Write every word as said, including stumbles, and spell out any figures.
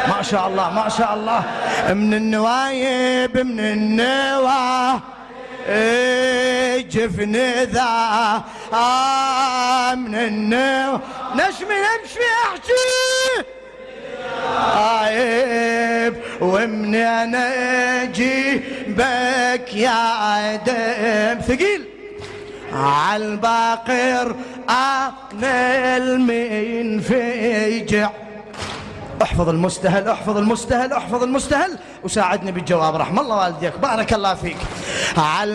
ما شاء الله ما شاء الله. من النوايب من النوايب جفن ذا آه من النوايب نشمي نمشي احكي عيب ومن انا اجي بك يا دم ثقيل عالباقر انا المنفجع. احفظ المستهل احفظ المستهل احفظ المستهل وساعدني بالجواب رحم الله والديك بارك الله فيك.